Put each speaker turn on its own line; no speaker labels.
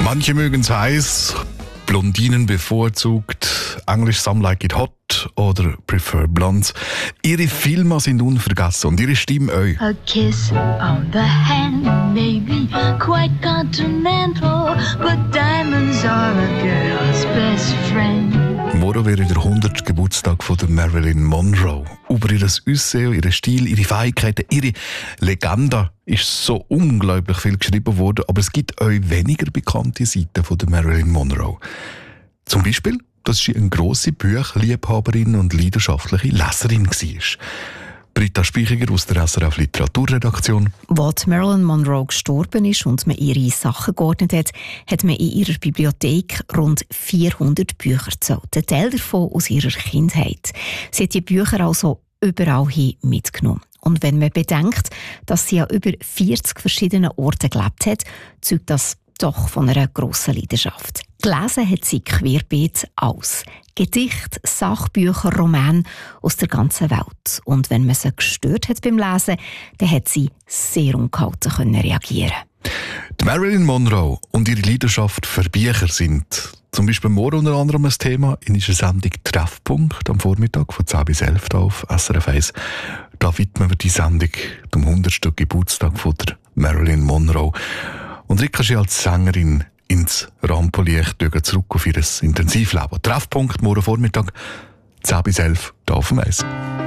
Manche mögen es heiß, Blondinen bevorzugt, Englisch Some Like It Hot oder Prefer Blondes. Ihre Filme sind unvergessen und ihre Stimme auch.
A kiss on the hand may be quite continental, but diamonds are a girl's best friend.
Morgen wäre der 100. Geburtstag von der Marilyn Monroe. Über ihr Aussehen, ihren Stil, ihre Fähigkeiten, ihre Legende ist so unglaublich viel geschrieben worden, aber es gibt auch weniger bekannte Seiten von der Marilyn Monroe. Zum Beispiel, dass sie eine grosse Buchliebhaberin und leidenschaftliche Leserin war. Britta Speichiger aus der SRF Literaturredaktion.
Als Marilyn Monroe gestorben ist und man ihre Sachen geordnet hat, hat man in ihrer Bibliothek rund 400 Bücher gezählt. Ein Teil davon aus ihrer Kindheit. Sie hat die Bücher also überall hin mitgenommen. Und wenn man bedenkt, dass sie an über 40 verschiedenen Orten gelebt hat, zeugt das doch von einer grossen Leidenschaft. Gelesen hat sie querbeet alles. Gedichte, Sachbücher, Romane aus der ganzen Welt. Und wenn man sie gestört hat beim Lesen, dann hat sie sehr ungehalten reagieren.
Die Marilyn Monroe und ihre Leidenschaft für Bücher sind zum Beispiel morgen unter anderem ein Thema in unserer Sendung «Treffpunkt» am Vormittag von 10 bis 11 auf SRF 1. Da widmen wir die Sendung dem 100. Geburtstag von der Marilyn Monroe. Und Rika ist als Sängerin ins Rampenlicht zurück auf ihr Intensivleben. Treffpunkt morgen Vormittag 10 bis 11 hier auf dem 1.